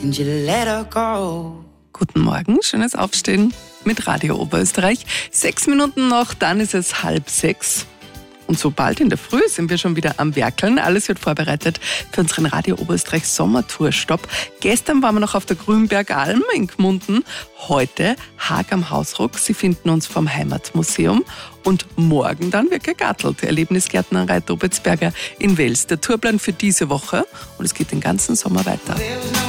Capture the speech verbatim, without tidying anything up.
and you let her go. Guten Morgen, schönes Aufstehen mit Radio Oberösterreich. Sechs Minuten noch, dann ist es halb sechs. Und so bald in der Früh sind wir schon wieder am Werkeln. Alles wird vorbereitet für unseren Radio Oberösterreich Sommertourstopp. Gestern waren wir noch auf der Grünbergalm in Gmunden. Heute Haag am Hausruck. Sie finden uns vom Heimatmuseum. Und morgen dann wird gegattelt. Erlebnisgärtnerei Dobitzberger in Wels. Der Tourplan für diese Woche. Und es geht den ganzen Sommer weiter.